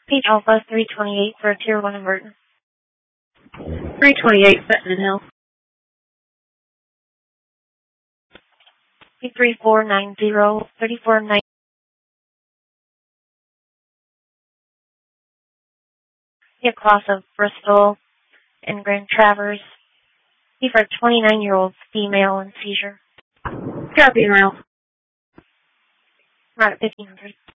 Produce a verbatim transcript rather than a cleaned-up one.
Page Alpha three twenty-eight for a Tier one emergency. three twenty-eight, Fenton Hill. three four nine zero, three four nine zero. Class of Bristol and Grand Traverse. He for a twenty-nine-year-old female in seizure. Copy, Miles. Right at fifteen hundred.